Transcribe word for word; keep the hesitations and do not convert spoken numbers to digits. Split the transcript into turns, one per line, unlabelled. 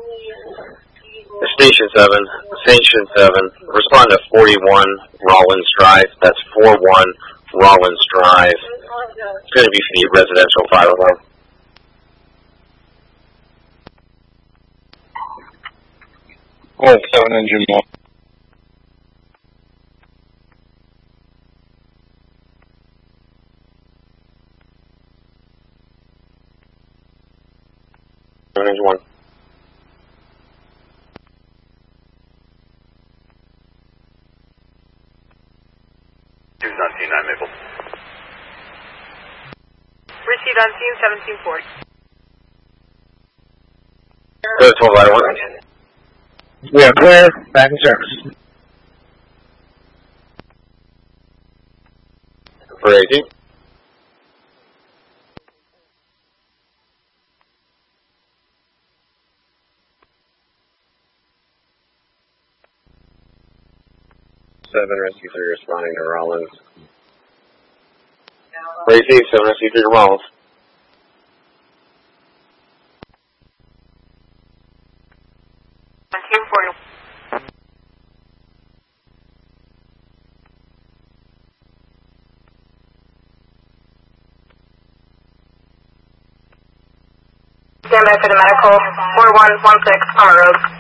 Station seven, Station seven, respond to forty-one Rollins Drive. That's four one Rollins Drive. It's going to be for the residential fire alarm.
one seven engine one.
Engine one.
two nineteen nine Maple.
Received on scene seventeen forty.
Go to twelve ladder one.
We are clear. Back in service.
For eighteen. Seven Rescue three responding to Rollins. Receive seven Rescue three to Rollins.
nineteen forty. Stand by for the medical. four one one six Palmer Road.